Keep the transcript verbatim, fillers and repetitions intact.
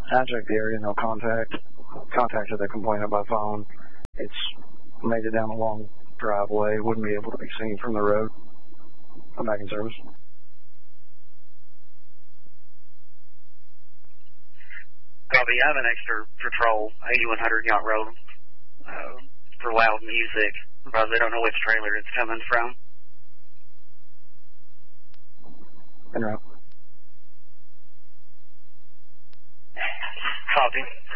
I checked the area, no contact. Contacted the complainant by phone. It's made it down a long driveway. Wouldn't be able to be seen from the road. I'm back in service. Copy. I have an extra patrol, eighty-one hundred Yacht Road, uh, for loud music, because they don't know which trailer it's coming from. En route. Copy.